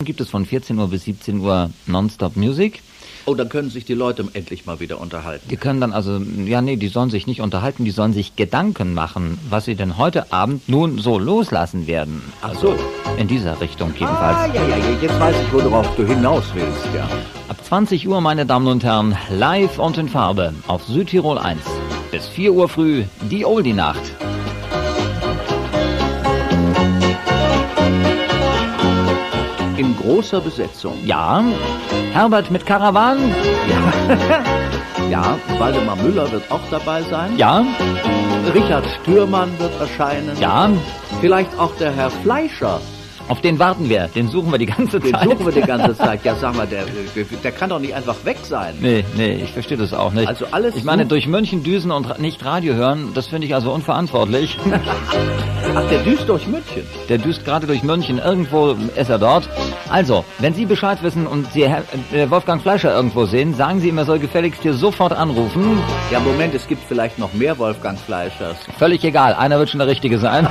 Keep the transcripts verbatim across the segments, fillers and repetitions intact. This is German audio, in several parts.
Gibt es von vierzehn Uhr bis siebzehn Uhr Nonstop Music. Oh, dann können sich die Leute endlich mal wieder unterhalten. Die können dann also, ja nee, die sollen sich nicht unterhalten, die sollen sich Gedanken machen, was sie denn heute Abend nun so loslassen werden. Ach also so. In dieser Richtung jedenfalls. Ah, ja, ja, ja, jetzt weiß ich, worauf du hinaus willst, ja. Ab zwanzig Uhr, meine Damen und Herren, live und in Farbe auf Südtirol eins. Bis vier Uhr früh, die Oldie-Nacht. In großer Besetzung. Ja, Herbert mit Karawan. Ja, ja, Waldemar Müller wird auch dabei sein. Ja, Richard Stürmann wird erscheinen. ja, Vielleicht auch der Herr Fleischer. auf den warten wir, den suchen wir die ganze Den Zeit. suchen wir die ganze Zeit. Ja, sag mal, der, der kann doch nicht einfach weg sein. Nee, nee, ich verstehe das auch nicht. Also alles ich meine, so- durch München düsen und ra- nicht Radio hören, das finde ich also unverantwortlich. Ach, der düst durch München. Der düst gerade durch München, irgendwo ist er dort. Also, wenn Sie Bescheid wissen und Sie Herr, äh, Wolfgang Fleischer irgendwo sehen, sagen Sie ihm, er soll gefälligst hier sofort anrufen. Ja, Moment, es gibt vielleicht noch mehr Wolfgang Fleischers. Völlig egal, einer wird schon der Richtige sein.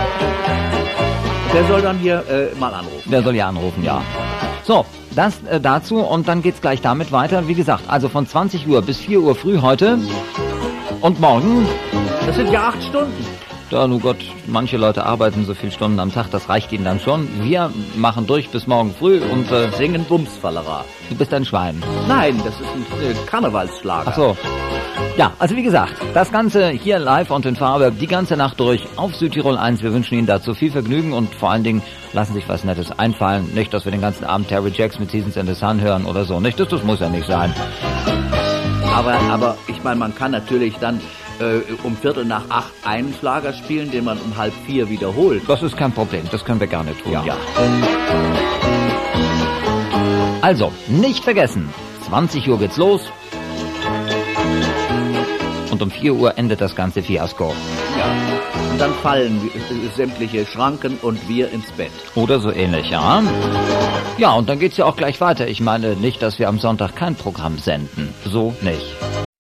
Der soll dann hier äh, mal anrufen. Der soll ja anrufen, ja. So, das äh, dazu und dann geht's gleich damit weiter. Wie gesagt, also von zwanzig Uhr bis vier Uhr früh heute und morgen. Das sind ja acht Stunden. Ja, nun Gott, manche Leute arbeiten so viele Stunden am Tag, das reicht ihnen dann schon. Wir machen durch bis morgen früh und äh, Singen Bumsfallera. du bist ein Schwein. Nein, das ist ein äh, Karnevalsschlager. Ach so. Ja, also wie gesagt, das Ganze hier live und in Farbe, die ganze Nacht durch auf Südtirol eins. Wir wünschen Ihnen dazu viel Vergnügen und vor allen Dingen lassen sich was Nettes einfallen. Nicht, dass wir den ganzen Abend Terry Jacks mit Seasons in the Sun hören oder so. Nicht, das, das muss ja nicht sein. Aber, aber ich meine, man kann natürlich dann äh, um Viertel nach acht einen Schlager spielen, den man um halb vier wiederholt. Das ist kein Problem, das können wir gerne tun, ja. Ja. Also, nicht vergessen, zwanzig Uhr geht's los und um vier Uhr endet das ganze Fiasko. Ja. Und dann fallen äh, sämtliche Schranken und wir ins Bett. Oder so ähnlich, ja. Ja, und dann geht's ja auch gleich weiter. Ich meine nicht, dass wir am Sonntag kein Programm senden. So nicht.